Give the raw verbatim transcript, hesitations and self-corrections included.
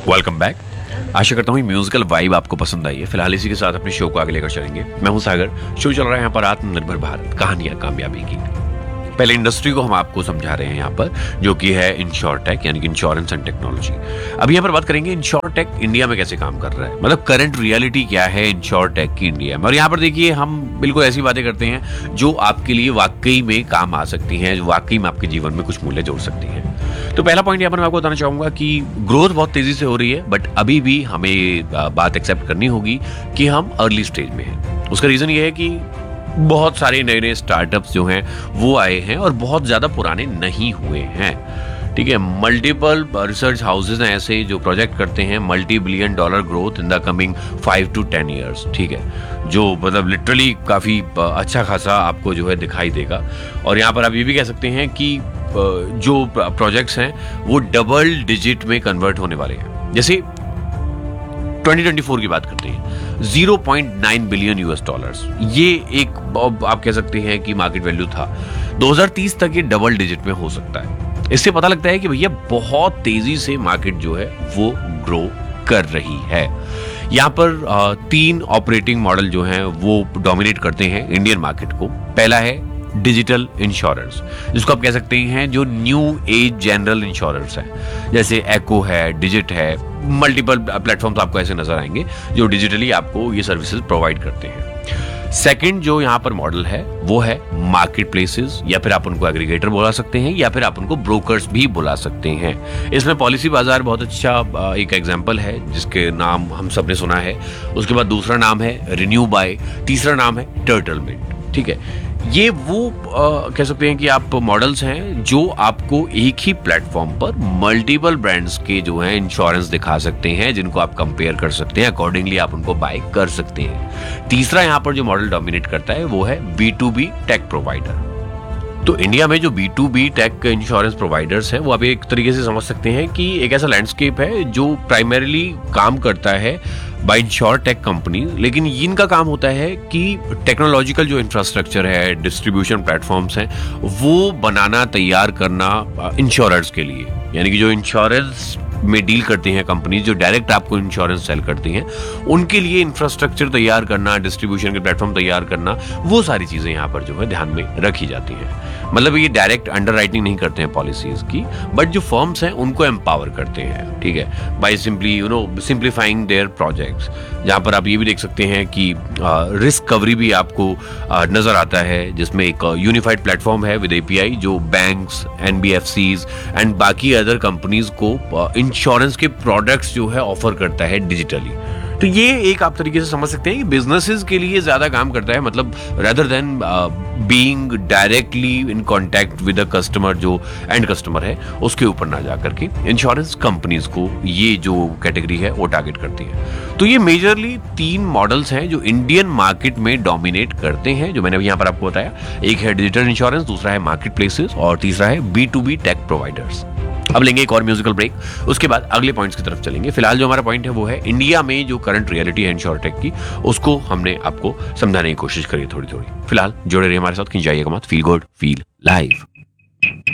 Welcome back. आशा करता हूँ musical vibe आपको पसंद आई है। फिलहाल इसी के साथ अपने शो को आगे लेकर चलेंगे। मैं हूँ सागर। शो चल रहा है यहाँ पर आत्मनिर्भर भारत, कहानियां कामयाबी की। पहले इंडस्ट्री को हम आपको समझा रहे हैं यहाँ पर, जो कि है इंश्योरटेक, यानी कि इंश्योरेंस एंड टेक्नोलॉजी। अब यहाँ पर बात करेंगे इंश्योरटेक इंडिया में कैसे काम कर रहा है, मतलब करंट रियलिटी क्या है इंश्योरटेक की इंडिया में। और यहाँ पर देखिए, हम बिल्कुल ऐसी बातें करते हैं जो आपके लिए वाकई में काम आ सकती हैं, जो वाकई में आपके जीवन में कुछ मूल्य जोड़ सकती हैं। तो पहला पॉइंट यहाँ पर मैं आपको बताना चाहूंगा कि ग्रोथ बहुत तेजी से हो रही है, बट अभी भी हमें बात एक्सेप्ट करनी होगी कि हम अर्ली स्टेज में हैं। उसका रीजन ये है कि बहुत सारे नए नए स्टार्टअप्स जो हैं वो आए हैं और बहुत ज्यादा पुराने नहीं हुए हैं। ठीक है, मल्टीपल रिसर्च हाउसेज हैं ऐसे जो प्रोजेक्ट करते हैं multi billion dollar growth in the coming five to ten years. ठीक है, जो मतलब लिटरली काफी अच्छा खासा आपको जो है दिखाई देगा। और यहाँ पर आप ये भी कह सकते हैं कि जो प्रोजेक्ट्स हैं वो डबल डिजिट में कन्वर्ट होने वाले हैं। जैसे ट्वेंटी ट्वेंटी फोर की बात करते हैं, zero point nine billion US dollars, ये एक आप कह सकते हैं कि मार्केट वैल्यू था। दो हज़ार तीस तक ये डबल डिजिट में हो सकता है। इससे पता लगता है कि भैया बहुत तेजी से मार्केट जो है वो ग्रो कर रही है। यहाँ पर तीन ऑपरेटिंग मॉडल जो हैं वो डोमिनेट करते हैं इंडियन मार्केट को। पहला है डिजिटल इंश्योरेंस, जिसको आप कह सकते हैं जो न्यू एज जनरल इंश्योरेंस है, जैसे एको है, डिजिट है, मल्टीपल प्लेटफॉर्म्स आपको ऐसे नजर आएंगे जो डिजिटली आपको ये सर्विसेज प्रोवाइड करते हैं। सेकंड जो यहाँ पर मॉडल है वो है मार्केट प्लेसेस, या फिर आप उनको एग्रीगेटर बुला सकते हैं, या फिर आप उनको ब्रोकर्स भी बुला सकते हैं। इसमें पॉलिसी बाजार बहुत अच्छा एक एग्जांपल है जिसके नाम हम सबने सुना है। उसके बाद दूसरा नाम है रिन्यू बाय, तीसरा नाम है टर्टलमेंट। ठीक है, ये वो आ, कह सकते हैं कि आप मॉडल्स हैं जो आपको एक ही प्लेटफॉर्म पर मल्टीपल ब्रांड्स के जो हैं इंश्योरेंस दिखा सकते हैं, जिनको आप कंपेयर कर सकते हैं, अकॉर्डिंगली आप उनको बाय कर सकते हैं। तीसरा यहाँ पर जो मॉडल डोमिनेट करता है वो है B to be take provider. तो इंडिया में जो B to be take insurance providers हैं वो आप एक तरीके से समझ सकते हैं कि एक ऐसा लैंडस्केप है जो प्राइमरीली काम करता है बाय इंश्योरटेक कंपनी, लेकिन इनका काम होता है कि टेक्नोलॉजिकल जो इंफ्रास्ट्रक्चर है, डिस्ट्रीब्यूशन प्लेटफॉर्म्स हैं, वो बनाना, तैयार करना इंश्योरर्स के लिए, यानी कि जो इंश्योरेंस में डील करती हैं कंपनी, जो डायरेक्ट आपको इंश्योरेंस सेल करती हैं, उनके लिए इंफ्रास्ट्रक्चर तैयार करना, डिस्ट्रीब्यूशन के प्लेटफॉर्म तैयार करना, वो सारी चीजें यहाँ पर जो है ध्यान में रखी जाती हैं। मतलब ये डायरेक्ट अंडर राइटिंग नहीं करते हैं पॉलिसीज की, बट जो फर्म्स हैं उनको एम्पावर करते हैं। ठीक है, by simply you know simplifying their projects, जहाँ पर आप ये भी देख सकते हैं कि रिस्क कवरी भी आपको आ, नजर आता है, जिसमें एक यूनिफाइड प्लेटफॉर्म है विद एपीआई जो बैंक्स, एनबीएफसीज एंड बाकी अदर कंपनीज को इंश्योरेंस के प्रोडक्ट्स जो है ऑफर करता है डिजिटली। तो ये एक आप तरीके से समझ सकते हैं कि बिजनेसेस के लिए ज्यादा काम करता है, मतलब rather than being directly in contact with the customer, जो एंड कस्टमर है उसके ऊपर ना जाकर के इंश्योरेंस कंपनीज को ये जो कैटेगरी है वो टारगेट करती है। तो ये मेजरली तीन मॉडल्स हैं जो इंडियन मार्केट में डोमिनेट करते हैं, जो मैंने अभी यहाँ पर आपको बताया। एक है डिजिटल इंश्योरेंस, दूसरा है मार्केट प्लेसेस और तीसरा है B to be take providers. अब लेंगे एक और म्यूजिकल ब्रेक, उसके बाद अगले पॉइंट्स की तरफ चलेंगे। फिलहाल जो हमारा पॉइंट है वो है इंडिया में जो करंट रियलिटी है इंश्योरटेक की, उसको हमने आपको समझाने की कोशिश करी थोड़ी थोड़ी। फिलहाल जुड़े रहिए हमारे साथ, खिंचाइएगा मत। Feel good, feel live.